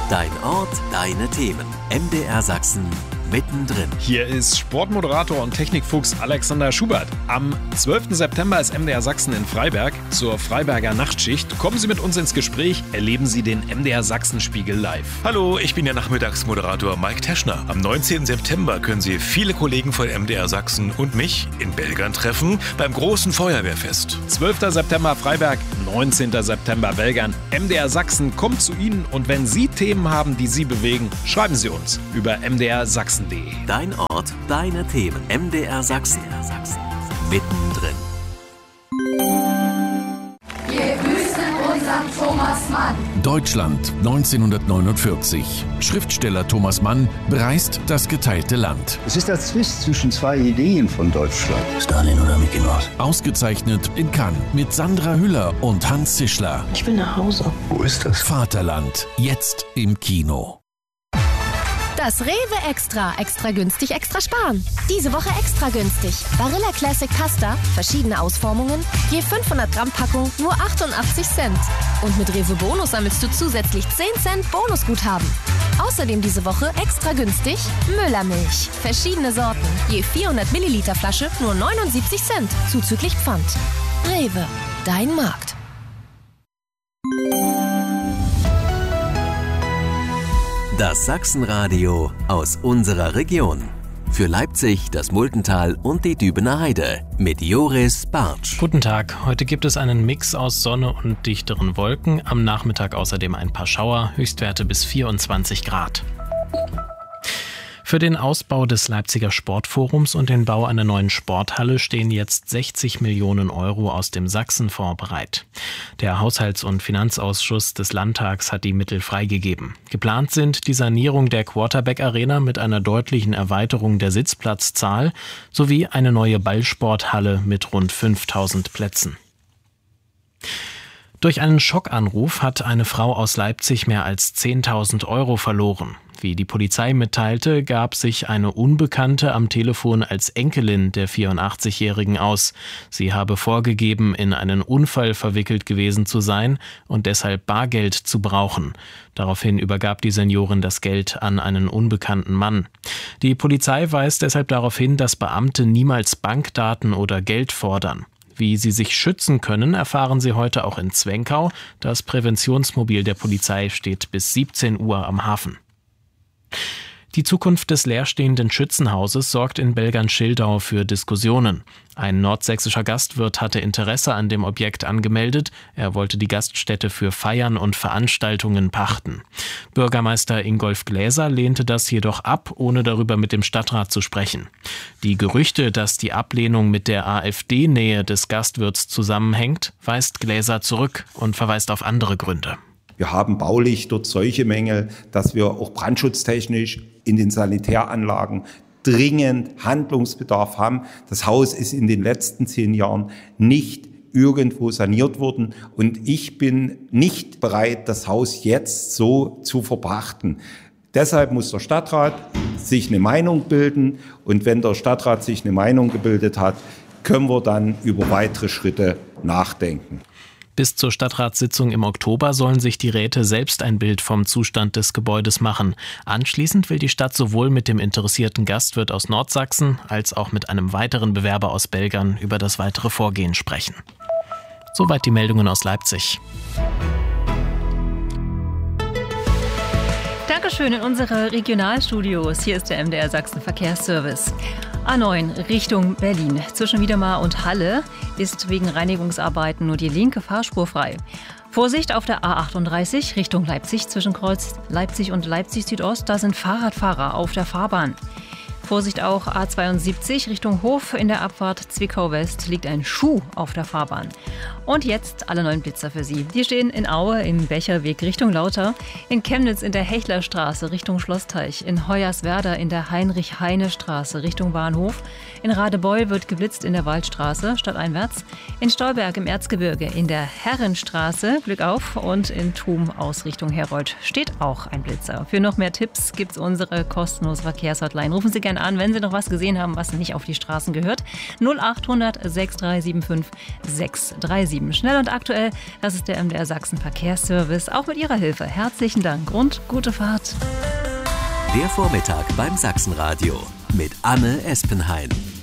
Dein Ort, deine Themen. MDR Sachsen mittendrin. Hier ist Sportmoderator und Technikfuchs Alexander Schubert. Am 12. September ist MDR Sachsen in Freiberg zur Freiberger Nachtschicht. Kommen Sie mit uns ins Gespräch, erleben Sie den MDR Sachsen-Spiegel live. Hallo, ich bin der Nachmittagsmoderator Mike Teschner. Am 19. September können Sie viele Kollegen von MDR Sachsen und mich in Belgern treffen beim großen Feuerwehrfest. 12. September Freiberg, 19. September Belgern. MDR Sachsen kommt zu Ihnen und wenn Sie Themen haben, die Sie bewegen, schreiben Sie uns über mdrsachsen.de. Dein Ort, deine Themen. MDR Sachsen. Mittendrin. Wir grüßen unseren Thomas Mann. Deutschland 1949. Schriftsteller Thomas Mann bereist das geteilte Land. Es ist der Zwist zwischen zwei Ideen von Deutschland. Stalin oder Mickey Mouse? Ausgezeichnet in Cannes mit Sandra Hüller und Hans Zischler. Ich will nach Hause. Wo ist das? Vaterland, jetzt im Kino. Das Rewe Extra. Extra günstig, extra sparen. Diese Woche extra günstig. Barilla Classic Pasta, verschiedene Ausformungen, je 500 Gramm Packung, nur 88 Cent. Und mit Rewe Bonus sammelst du zusätzlich 10 Cent Bonusguthaben. Außerdem diese Woche extra günstig Müllermilch. Verschiedene Sorten, je 400 Milliliter Flasche, nur 79 Cent, zuzüglich Pfand. Rewe, dein Markt. Das Sachsenradio aus unserer Region. Für Leipzig, das Multental und die Dübener Heide mit Joris Bartsch. Guten Tag. Heute gibt es einen Mix aus Sonne und dichteren Wolken. Am Nachmittag außerdem ein paar Schauer, Höchstwerte bis 24 Grad. Für den Ausbau des Leipziger Sportforums und den Bau einer neuen Sporthalle stehen jetzt 60 Millionen Euro aus dem Sachsenfonds bereit. Der Haushalts- und Finanzausschuss des Landtags hat die Mittel freigegeben. Geplant sind die Sanierung der Quarterback Arena mit einer deutlichen Erweiterung der Sitzplatzzahl sowie eine neue Ballsporthalle mit rund 5000 Plätzen. Durch einen Schockanruf hat eine Frau aus Leipzig mehr als 10.000 Euro verloren. Wie die Polizei mitteilte, gab sich eine Unbekannte am Telefon als Enkelin der 84-Jährigen aus. Sie habe vorgegeben, in einen Unfall verwickelt gewesen zu sein und deshalb Bargeld zu brauchen. Daraufhin übergab die Seniorin das Geld an einen unbekannten Mann. Die Polizei weist deshalb darauf hin, dass Beamte niemals Bankdaten oder Geld fordern. Wie sie sich schützen können, erfahren Sie heute auch in Zwenkau. Das Präventionsmobil der Polizei steht bis 17 Uhr am Hafen. Die Zukunft des leerstehenden Schützenhauses sorgt in Belgern-Schildau für Diskussionen. Ein nordsächsischer Gastwirt hatte Interesse an dem Objekt angemeldet. Er wollte die Gaststätte für Feiern und Veranstaltungen pachten. Bürgermeister Ingolf Gläser lehnte das jedoch ab, ohne darüber mit dem Stadtrat zu sprechen. Die Gerüchte, dass die Ablehnung mit der AfD-Nähe des Gastwirts zusammenhängt, weist Gläser zurück und verweist auf andere Gründe. Wir haben baulich dort solche Mängel, dass wir auch brandschutztechnisch in den Sanitäranlagen dringend Handlungsbedarf haben. Das Haus ist in den letzten 10 Jahren nicht irgendwo saniert worden und ich bin nicht bereit, das Haus jetzt so zu verpachten. Deshalb muss der Stadtrat sich eine Meinung bilden und wenn der Stadtrat sich eine Meinung gebildet hat, können wir dann über weitere Schritte nachdenken. Bis zur Stadtratssitzung im Oktober sollen sich die Räte selbst ein Bild vom Zustand des Gebäudes machen. Anschließend will die Stadt sowohl mit dem interessierten Gastwirt aus Nordsachsen als auch mit einem weiteren Bewerber aus Belgern über das weitere Vorgehen sprechen. Soweit die Meldungen aus Leipzig. Dankeschön in unsere Regionalstudios. Hier ist der MDR Sachsen Verkehrsservice. A9 Richtung Berlin. Zwischen Wiedemar und Halle ist wegen Reinigungsarbeiten nur die linke Fahrspur frei. Vorsicht auf der A38 Richtung Leipzig zwischen Kreuz Leipzig und Leipzig Südost. Da sind Fahrradfahrer auf der Fahrbahn. Vorsicht auch A72 Richtung Hof. In der Abfahrt Zwickau West liegt ein Schuh auf der Fahrbahn. Und jetzt alle neuen Blitzer für Sie. Die stehen in Aue im Becherweg Richtung Lauter, in Chemnitz in der Hechlerstraße Richtung Schlossteich, in Hoyerswerda in der Heinrich-Heine-Straße Richtung Bahnhof, in Radebeul wird geblitzt in der Waldstraße stadteinwärts, in Stolberg im Erzgebirge in der Herrenstraße, Glück auf, und in Thum aus Richtung Herold steht auch ein Blitzer. Für noch mehr Tipps gibt's unsere kostenlose Verkehrshotline. Rufen Sie gerne an, wenn Sie noch was gesehen haben, was nicht auf die Straßen gehört. 0800 6375 637. geblieben. Schnell und aktuell, das ist der MDR Sachsen Verkehrsservice. Auch mit Ihrer Hilfe. Herzlichen Dank und gute Fahrt. Der Vormittag beim Sachsenradio mit Anne Espenhain.